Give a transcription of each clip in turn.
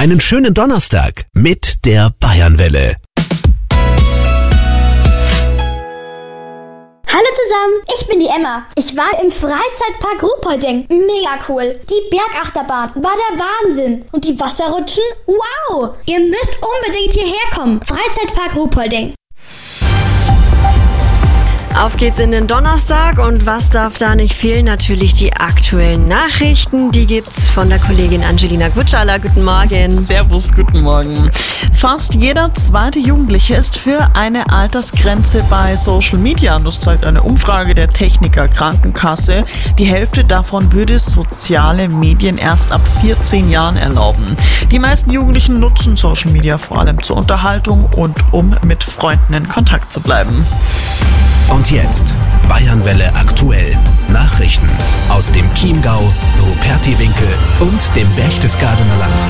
Einen schönen Donnerstag mit der Bayernwelle. Hallo zusammen, ich bin die Emma. Ich war im Freizeitpark Ruhpolding. Mega cool. Die Bergachterbahn war der Wahnsinn. Und die Wasserrutschen? Wow! Ihr müsst unbedingt hierher kommen. Freizeitpark Ruhpolding. Auf geht's in den Donnerstag und was darf da nicht fehlen? Natürlich die aktuellen Nachrichten. Die gibt's von der Kollegin Angelina Gutschala. Guten Morgen. Servus, guten Morgen. Fast jeder zweite Jugendliche ist für eine Altersgrenze bei Social Media. Das zeigt eine Umfrage der Techniker Krankenkasse. Die Hälfte davon würde soziale Medien erst ab 14 Jahren erlauben. Die meisten Jugendlichen nutzen Social Media vor allem zur Unterhaltung und um mit Freunden in Kontakt zu bleiben. Und jetzt Bayernwelle aktuell. Nachrichten aus dem Chiemgau, Rupertiwinkel und dem Berchtesgadener Land.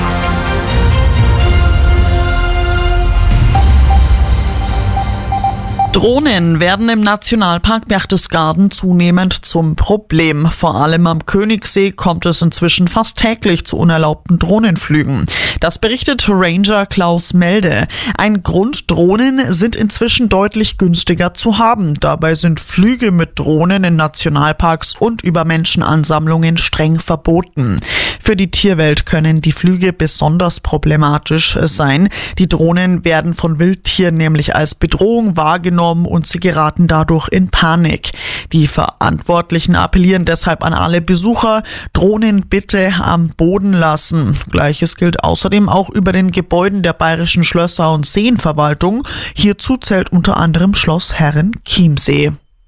Drohnen werden im Nationalpark Berchtesgaden zunehmend zum Problem. Vor allem am Königssee kommt es inzwischen fast täglich zu unerlaubten Drohnenflügen. Das berichtet Ranger Klaus Melde. Ein Grund: Drohnen sind inzwischen deutlich günstiger zu haben. Dabei sind Flüge mit Drohnen in Nationalparks und über Menschenansammlungen streng verboten. Für die Tierwelt können die Flüge besonders problematisch sein. Die Drohnen werden von Wildtieren nämlich als Bedrohung wahrgenommen und sie geraten dadurch in Panik. Die Verantwortlichen appellieren deshalb an alle Besucher: Drohnen bitte am Boden lassen. Gleiches gilt außerdem auch über den Gebäuden der Bayerischen Schlösser- und Seenverwaltung. Hierzu zählt unter anderem Schloss Herrenchiemsee.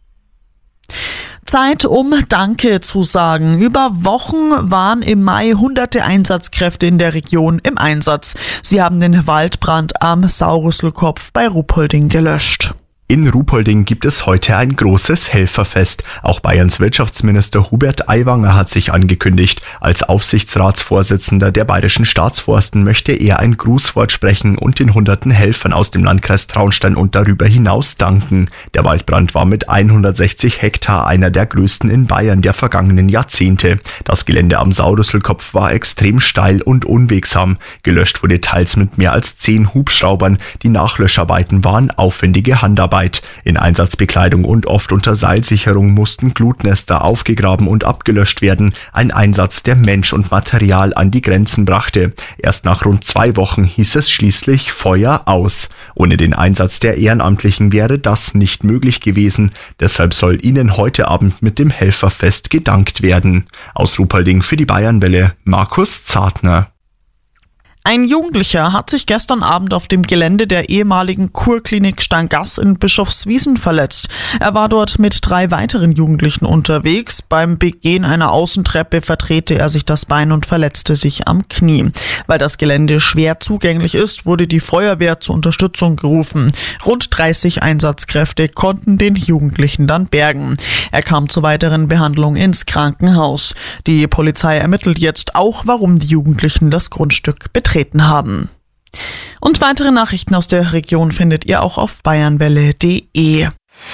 Zeit, um Danke zu sagen. Über Wochen waren im Mai hunderte Einsatzkräfte in der Region im Einsatz. Sie haben den Waldbrand am Saurüsselkopf bei Ruhpolding gelöscht. In Ruhpolding gibt es heute ein großes Helferfest. Auch Bayerns Wirtschaftsminister Hubert Aiwanger hat sich angekündigt. Als Aufsichtsratsvorsitzender der Bayerischen Staatsforsten möchte er ein Grußwort sprechen und den hunderten Helfern aus dem Landkreis Traunstein und darüber hinaus danken. Der Waldbrand war mit 160 Hektar einer der größten in Bayern der vergangenen Jahrzehnte. Das Gelände am Saurüsselkopf war extrem steil und unwegsam. Gelöscht wurde teils mit mehr als 10 Hubschraubern. Die Nachlöscharbeiten waren aufwendige Handarbeit. In Einsatzbekleidung und oft unter Seilsicherung mussten Glutnester aufgegraben und abgelöscht werden. Ein Einsatz, der Mensch und Material an die Grenzen brachte. Erst nach rund 2 Wochen hieß es schließlich Feuer aus. Ohne den Einsatz der Ehrenamtlichen wäre das nicht möglich gewesen. Deshalb soll ihnen heute Abend mit dem Helferfest gedankt werden. Aus Ruhpolding für die Bayernwelle, Markus Zartner. Ein Jugendlicher hat sich gestern Abend auf dem Gelände der ehemaligen Kurklinik Stangass in Bischofswiesen verletzt. Er war dort mit 3 weiteren Jugendlichen unterwegs. Beim Begehen einer Außentreppe verdrehte er sich das Bein und verletzte sich am Knie. Weil das Gelände schwer zugänglich ist, wurde die Feuerwehr zur Unterstützung gerufen. Rund 30 Einsatzkräfte konnten den Jugendlichen dann bergen. Er kam zur weiteren Behandlung ins Krankenhaus. Die Polizei ermittelt jetzt auch, warum die Jugendlichen das Grundstück betreten haben. Und weitere Nachrichten aus der Region findet ihr auch auf bayernwelle.de.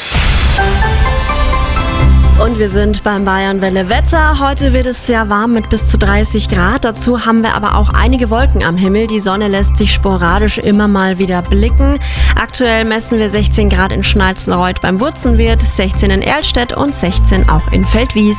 Und wir sind beim Bayernwelle Wetter. Heute wird es sehr warm mit bis zu 30 Grad. Dazu haben wir aber auch einige Wolken am Himmel. Die Sonne lässt sich sporadisch immer mal wieder blicken. Aktuell messen wir 16 Grad in Schnalzenreuth beim Wurzenwirt, 16 in Erlstedt und 16 auch in Feldwies.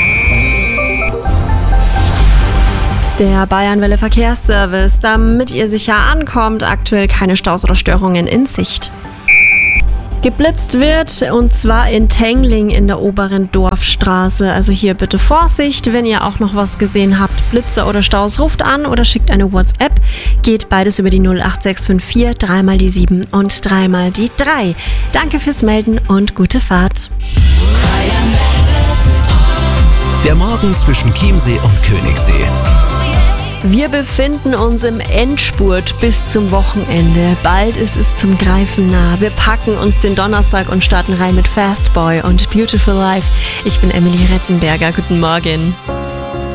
Der Bayernwelle Verkehrsservice, damit ihr sicher ankommt, aktuell keine Staus oder Störungen in Sicht. Geblitzt wird, und zwar in Tengling in der oberen Dorfstraße. Also hier bitte Vorsicht, wenn ihr auch noch was gesehen habt. Blitzer oder Staus, ruft an oder schickt eine WhatsApp. Geht beides über die 08654 3 mal die 7 und 3 mal die 3. Danke fürs Melden und gute Fahrt. Der Morgen zwischen Chiemsee und Königssee. Wir befinden uns im Endspurt bis zum Wochenende. Bald ist es zum Greifen nah. Wir packen uns den Donnerstag und starten rein mit Fast Boy und Beautiful Life. Ich bin Emily Rettenberger. Guten Morgen.